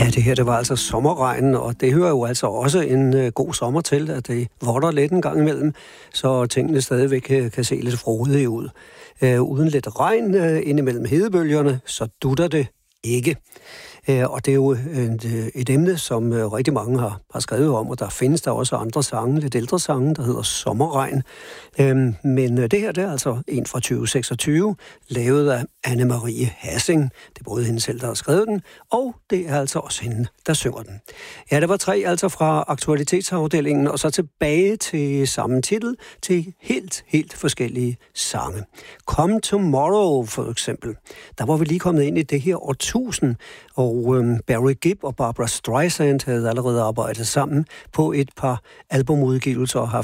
det her, det var altså sommerregnen, og det hører jo altså også en god sommer til, at det votter lidt en gang imellem, så tingene stadigvæk kan se lidt frodige ud. Uden lidt regn indimellem hedebølgerne, så dutter det ikke. Og det er jo et emne, som rigtig mange har skrevet om, og der findes der også andre sange, lidt ældre sange, der hedder Sommerregn. Men det her, det er altså en fra 2026, lavet af Anne-Marie Hassing. Det er både hende selv, der har skrevet den, og det er altså også hende, der synger den. Ja, det var 3 altså fra aktualitetsafdelingen, og så tilbage til samme titel, til helt forskellige sange. Come Tomorrow, for eksempel. Der var vi lige kommet ind i det her årtusind, og Barry Gibb og Barbra Streisand havde allerede arbejdet sammen på et par albumudgivelser og haft